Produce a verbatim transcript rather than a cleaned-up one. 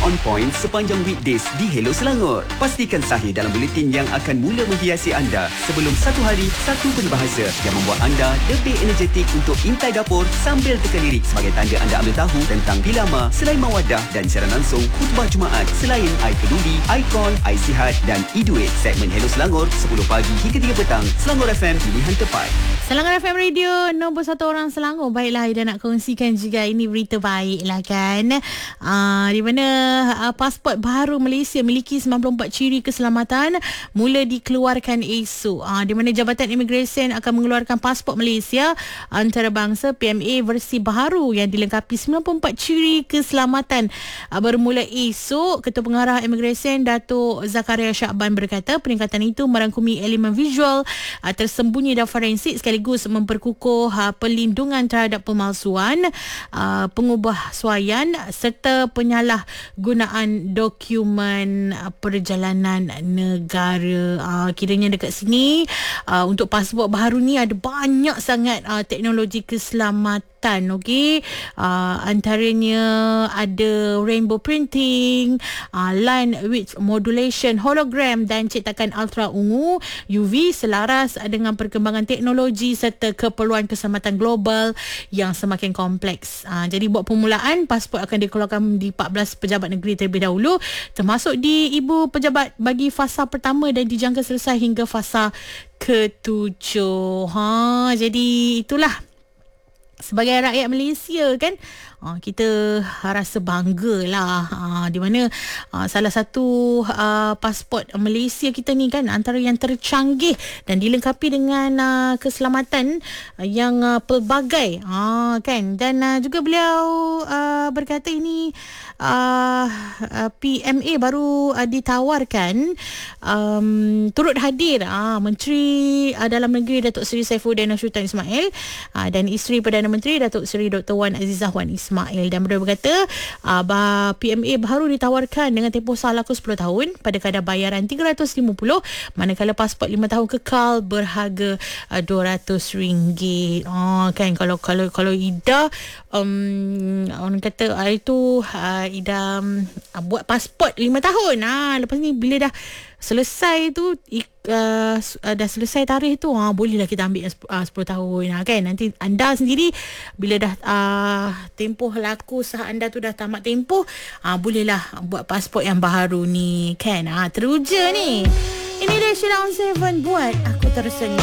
on point sepanjang weekdays di Hello Selangor. Pastikan sahih dalam buletin yang akan mula menghiasi anda sebelum satu hari, satu peribahasa yang membuat anda lebih energetik untuk intai dapur sambil teka lirik sebagai tanda anda ambil tahu tentang Bilama, Selain Mawadah dan siaran langsung khutbah Jumaat selain I Peduli, I Call, I Sihat dan E-Duit. Segmen Hello Selangor sepuluh pagi hingga tiga petang. Selangor F M, pilihan tepat. Selangor F M Radio, nombor satu orang Selangor. Baiklah, Aida nak kongsikan juga ini berita baik lah kan. Uh, di mana uh, pasport baru Malaysia miliki sembilan puluh empat ciri keselamatan mula dikeluarkan esok. Uh, di mana Jabatan Imigresen akan mengeluarkan pasport Malaysia antarabangsa P M A versi baru yang dilengkapi sembilan puluh empat ciri keselamatan uh, bermula esok. Ketua Pengarah Imigresen Datuk Zakaria Syakban berkata peningkatan itu merangkumi elemen visual uh, tersembunyi dan forensik sekaligus memperkukuh uh, perlindungan terhadap pemalsuan, uh, pengubahsuaian serta penyalahgunaan dokumen uh, perjalanan negara. Uh, kiranya dekat sini uh, untuk pasport baru ni ada banyak sangat uh, teknologi keselamatan. Okey, uh, antaranya ada rainbow printing, uh, line width modulation, hologram dan cetakan ultra ungu U V selaras dengan perkembangan teknologi serta keperluan keselamatan global yang semakin kompleks. Uh, jadi buat permulaan, pasport akan dikeluarkan di empat belas pejabat negeri terlebih dahulu, termasuk di ibu pejabat bagi fasa pertama dan dijangka selesai hingga fasa ketujuh. Ha, jadi itulah sebagai rakyat Malaysia kan, uh, kita rasa bangga lah, uh, di mana uh, salah satu uh, pasport Malaysia kita ni kan antara yang tercanggih dan dilengkapi dengan uh, keselamatan uh, yang uh, pelbagai, uh, kan. Dan uh, juga beliau uh, berkata ini uh, uh, P M A baru uh, ditawarkan um, turut hadir uh, Menteri uh, Dalam Negeri Datuk Seri Saifuddin Sultan Ismail uh, dan isteri Perdana Menteri Datuk Seri Doktor Wan Azizah Wan Ismail. Dan beliau berkata uh, P M A baru ditawarkan dengan tempoh sah laku sepuluh tahun pada kadar bayaran tiga ratus lima puluh, manakala pasport lima tahun kekal berharga uh, dua ratus ringgit. Oh, kan, kalau kalau kalau Ida um, orang kata uh, itu uh, Ida um, buat pasport lima tahun. Ah, lepas ni bila dah selesai tu uh, dah selesai tarikh tu, ha, bolehlah kita ambil uh, sepuluh tahun, ha, kan. Nanti anda sendiri bila dah uh, tempoh laku sah anda tu dah tamat tempoh, ha, bolehlah buat pasport yang baru ni kan. Ha, teruja ni. Ini dia Sheila on tujuh buat Aku Tersenyum.